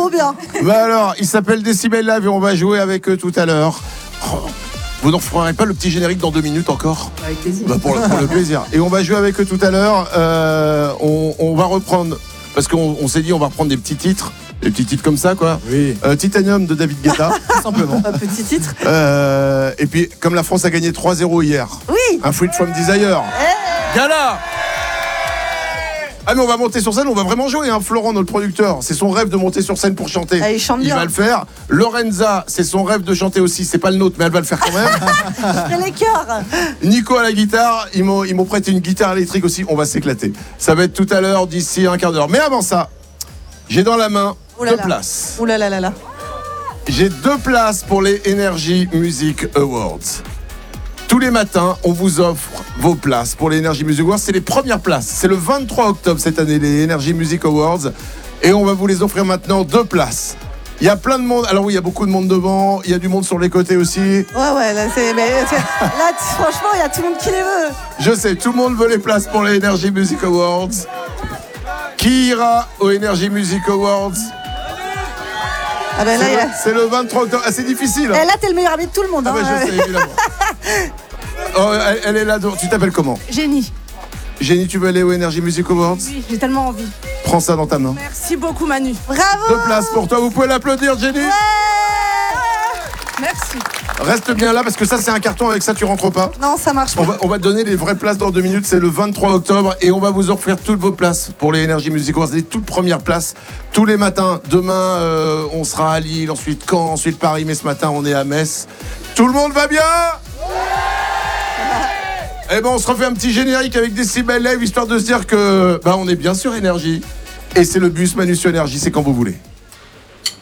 trop bien. Bah alors, il s'appelle Décibel Live et on va jouer avec eux tout à l'heure. Oh, vous n'en ferez pas le petit générique dans 2 minutes encore? Avec plaisir. Bah pour le plaisir. Et on va jouer avec eux tout à l'heure. On va reprendre, parce qu'on s'est dit on va reprendre des petits titres. Des petits titres comme ça, quoi. Oui. Titanium de David Guetta, tout simplement. Un petit titre. Et puis, comme la France a gagné 3-0 hier, Oui. un Freed from Desire. Gala. Ah mais on va monter sur scène, on va vraiment jouer, hein. Florent, notre producteur, c'est son rêve de monter sur scène pour chanter. Ah, il chante bien. va le faire. Lorenza, c'est son rêve de chanter aussi, c'est pas le nôtre, mais elle va le faire quand même. Je ferai les cœurs. Nico à la guitare, ils m'ont prêté une guitare électrique aussi, on va s'éclater. Ça va être tout à l'heure, d'ici un quart d'heure. Mais avant ça, j'ai dans la main Ouh là 2 là. places. Ouh là là là là. J'ai 2 places pour les Energy Music Awards. Tous les matins, on vous offre vos places pour les Energy Music Awards. C'est les premières places. C'est le 23 octobre cette année, les Energy Music Awards. Et on va vous les offrir maintenant 2 places. Il y a plein de monde. Alors oui, il y a beaucoup de monde devant. Il y a du monde sur les côtés aussi. Ouais, là, là, franchement, il y a tout le monde qui les veut. Je sais, tout le monde veut les places pour les Energy Music Awards. Qui ira aux Energy Music Awards? Ah ben là, C'est le 23 octobre. Ah, c'est difficile. Et là, t'es le meilleur ami de tout le monde. Ah bah, je sais, évidemment. Oh, elle est là. Tu t'appelles comment? Génie. Jenny, tu veux aller aux Energy Music Awards? Oui, j'ai tellement envie. Prends ça dans ta main. Merci beaucoup Manu. Bravo. 2 places pour toi. Vous pouvez l'applaudir, Jenny. Merci. Reste bien là parce que ça, c'est un carton. Avec ça, tu rentres pas. Non, ça marche pas. On va te donner les vraies places dans 2 minutes. C'est le 23 octobre et on va vous offrir toutes vos places pour les Energy Music Awards. Les toutes premières places tous les matins. Demain, on sera à Lille, ensuite Caen, ensuite Paris. Mais ce matin, on est à Metz. Tout le monde va bien? Eh ben, on se refait un petit générique avec Décibel Live histoire de se dire que on est bien sur Énergie. Et c'est le bus Manu sur Énergie. C'est quand vous voulez.